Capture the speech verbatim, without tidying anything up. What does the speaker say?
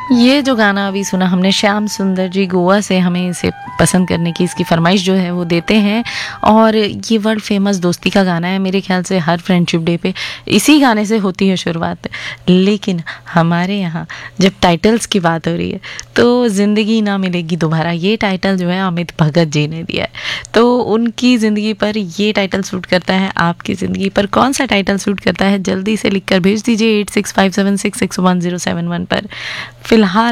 ये जो गाना अभी सुना हमने, श्याम सुंदर जी गोवा से हमें इसे पसंद करने की इसकी फरमाइश जो है वो देते हैं। और ये वर्ल्ड फेमस दोस्ती का गाना है, मेरे ख्याल से हर फ्रेंडशिप डे पे इसी गाने से होती है शुरुआत। लेकिन हमारे यहाँ जब टाइटल्स की बात हो रही है तो ज़िंदगी ना मिलेगी दोबारा, ये टाइटल जो है अमित भगत जी ने दिया है। तो उनकी ज़िंदगी पर ये टाइटल सूट करता है, आपकी ज़िंदगी पर कौन सा टाइटल सूट करता है, जल्दी से लिख कर भेज दीजिए eight six five seven six six one zero seven one पर। फिलहाल